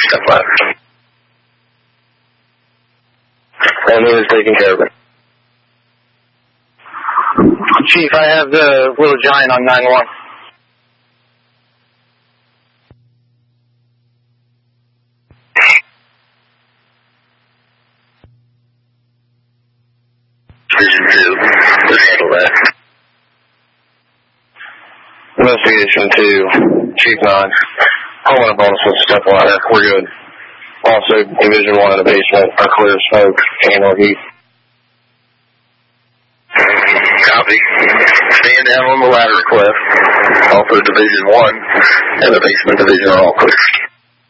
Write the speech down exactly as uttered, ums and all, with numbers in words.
step ladder. And he was taking care of it. Chief, I have the Little Giant on nine one. Division two, let's handle that. Investigation two, Chief nine. Homeowner bonus with step ladder. We're good. Also, Division one in the basement are clear of smoke and or heat. Copy. Stand down on the ladder, Cliff. Also, Division one and the basement division are all clear.